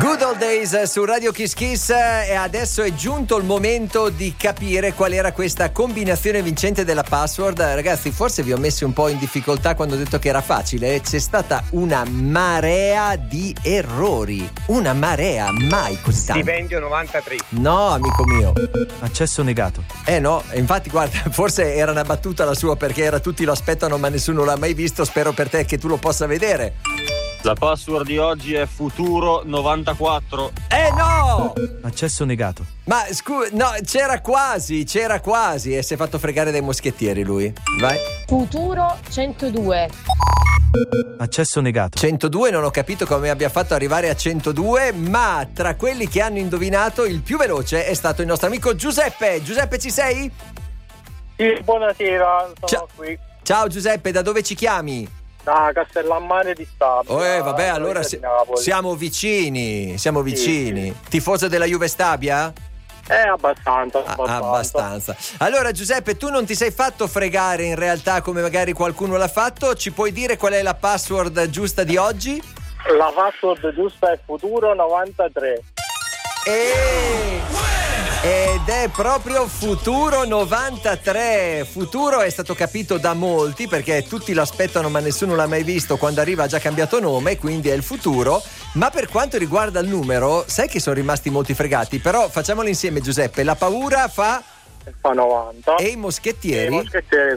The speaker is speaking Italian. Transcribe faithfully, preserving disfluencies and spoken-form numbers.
Good Old Days su Radio Kiss Kiss, e adesso è giunto il momento di capire qual era questa combinazione vincente della password. Ragazzi, forse vi ho messi un po' in difficoltà quando ho detto che era facile. C'è stata una marea di errori, una marea, mai così tanto. Stipendio novantatré. No, amico mio. Accesso negato. Eh no, infatti guarda, forse era una battuta la sua, perché era tutti lo aspettano ma nessuno l'ha mai visto. Spero per te che tu lo possa vedere. La password di oggi è futuro novantaquattro. Eh no! Accesso negato. Ma scusa, no, c'era quasi, c'era quasi, e si è fatto fregare dai moschettieri lui. Vai. Futuro centodue. Accesso negato. centodue, non ho capito come abbia fatto ad arrivare a centodue, ma tra quelli che hanno indovinato il più veloce è stato il nostro amico Giuseppe. Giuseppe, ci sei? Sì, buonasera, sono Ciao. qui. Ciao Giuseppe, da dove ci chiami? Da Castellammare di Stabia. Oh, eh, vabbè, allora si- di Napoli. siamo vicini, siamo vicini. Sì, Tifoso della Juve Stabia? Eh, abbastanza, Ah, abbastanza. abbastanza. Allora Giuseppe, tu non ti sei fatto fregare in realtà come magari qualcuno l'ha fatto. Ci puoi dire qual è la password giusta di oggi? La password giusta è futuro novantatré. E... Ed è proprio Futuro novantatré. Futuro è stato capito da molti perché tutti lo aspettano ma nessuno l'ha mai visto. Quando arriva ha già cambiato nome, quindi è il futuro. Ma per quanto riguarda il numero, sai che sono rimasti molti fregati. Però facciamolo insieme, Giuseppe. La paura fa... Fa novanta. E i moschettieri? E i moschettieri